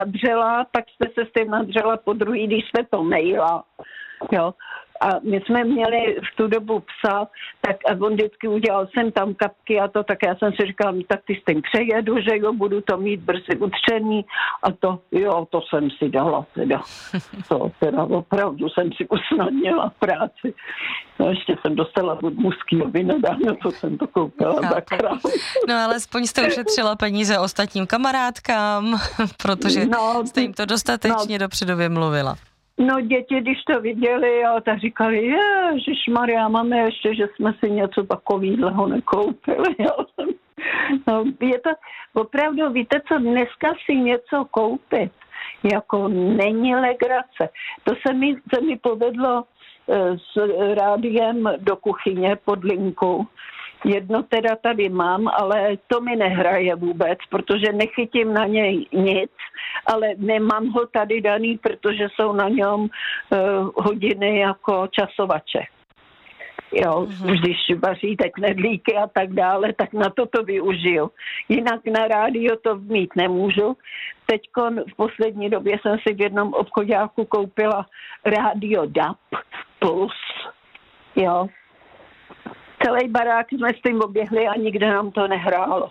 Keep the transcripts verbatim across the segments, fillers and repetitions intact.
nadřela, pak jste se s tím nadřela po druhý, když jste to nejela, jo. A my jsme měli v tu dobu psa, tak a on vždycky udělal jsem tam kapky a to, tak já jsem si říkala, tak ty s tím přejedu, že jo, budu to mít brzy utřený a to, jo, to jsem si dala teda. To teda opravdu jsem si usnadnila práci. No ještě jsem dostala od mužského vinodánu, to jsem to koupila za krávu. No ale aspoň jste ušetřila peníze ostatním kamarádkám, protože no, jste jim to dostatečně no, dopředu vymluvila. No děti, když to viděli, a tak říkali, ježišmarja, máme ještě, že jsme si něco takového nekoupili. Jo. No, je to opravdu, víte co, dneska si něco koupit, jako není legrace. To se mi, se mi povedlo s rádiem do kuchyně pod linku. Jedno teda tady mám, ale to mi nehraje vůbec, protože nechytím na něj nic, ale nemám ho tady daný, protože jsou na něm uh, hodiny jako časovače. Jo, mm-hmm. Když vaříte knedlíky a tak dále, tak na to to využiju. Jinak na rádio to mít nemůžu. Teďko v poslední době jsem si v jednom obchodáku koupila rádio D A B plus, jo. Celý barák jsme s tím oběhli a nikde nám to nehrálo.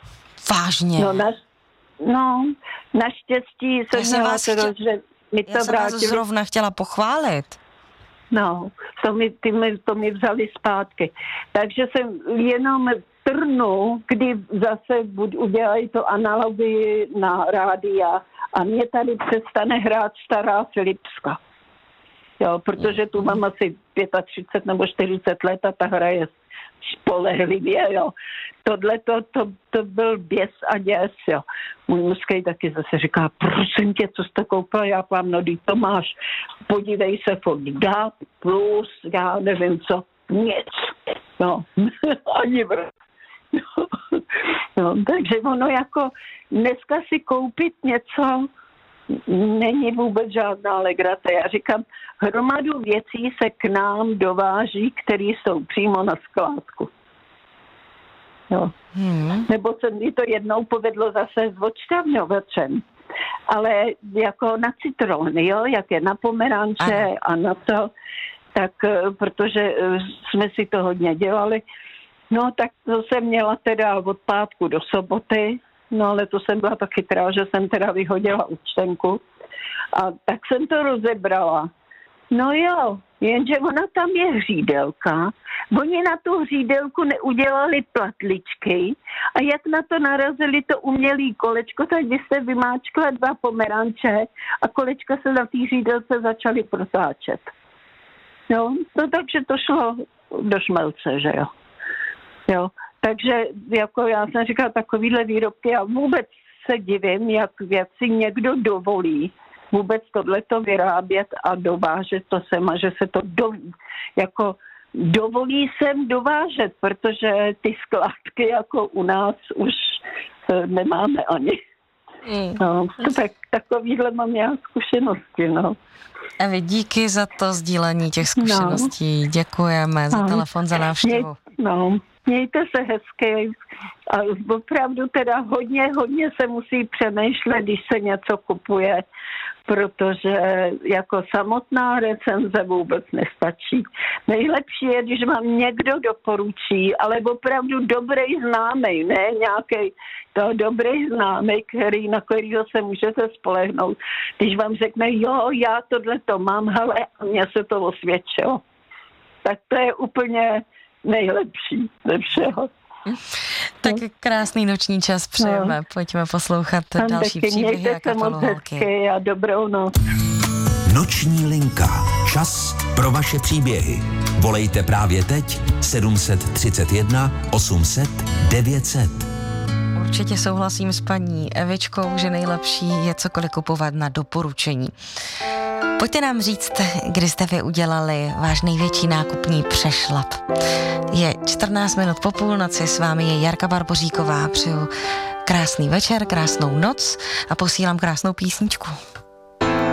Vážně? No, naš, no naštěstí jsem, jsem měla to, chtěl... že mi to Já jsem vrátili. vás zrovna chtěla pochválit. No, to mi, ty mi, to mi vzali zpátky. Takže jsem jenom trnu, kdy zase udělají to analogii na rádia a mě tady přestane hrát stará Philipska. Jo, protože tu mám asi třicet pět nebo čtyřicet let a ta hra je spolehlivě, jo. Tohle to, to, to byl běs a děs, jo. Můj mužský taky zase říká, prosím tě, co jsi to koupil, já vám, no, to máš, podívej se, furt D A B plus, já nevím co, nic, no, ani vrát. No, no, takže ono jako dneska si koupit něco není vůbec žádná legrace. Já říkám, hromadu věcí se k nám dováží, které jsou přímo na skládku. Jo. Hmm. Nebo se mi to jednou povedlo zase s odšťavňovačem. Ale jako na citrony, jo, jak je na pomeranče Aha. a na to, tak protože jsme si to hodně dělali, no tak to jsem měla teda od pátku do soboty. No ale to jsem byla tak chytrá, že jsem teda vyhodila účtenku a tak jsem to rozebrala. No jo, jenže ona tam je hřídelka, oni na tu hřídelku neudělali platličky a jak na to narazili to umělý kolečko, tak byste vymáčkla dva pomeranče a kolečka se na té hřídelce začaly protáčet. No, no takže to šlo do šmelce, že jo. Jo. Takže jako já jsem říkala takovýhle výrobky a vůbec se divím, jak, jak si někdo dovolí vůbec tohleto vyrábět a dovážet to sem a že se to do, jako dovolí sem dovážet, protože ty skládky jako u nás už nemáme ani. Mm. No, tak, takovýhle mám já zkušenosti, no. Evi, díky za to sdílení těch zkušeností. No. Děkujeme no. za telefon, za návštěvu. No. Mějte se hezky a opravdu teda hodně, hodně se musí přemýšlet, když se něco kupuje, protože jako samotná recenze vůbec nestačí. Nejlepší je, když vám někdo doporučí, ale opravdu dobrý známej, ne nějaký to dobrý známej, který, na kterýho se můžete spolehnout. Když vám řekne, jo, já tohle to mám, hele, a mně se to osvědčilo. Tak to je úplně nejlepší ze všeho. Tak krásný noční čas přejeme. No. Pojďme poslouchat Tam další příběhy a kapelu Holky. A dobrou noc. Noční linka. Čas pro vaše příběhy. Volejte právě teď sedm set třicet jedna osm set devět set. Určitě souhlasím s paní Evičkou, že nejlepší je cokoliv kupovat na doporučení. Pojďte nám říct, kdy jste vy udělali váš největší nákupní přešlap. Je čtrnáct minut po půlnoci, s vámi je Jarka Barboříková. Přeju krásný večer, krásnou noc a posílám krásnou písničku.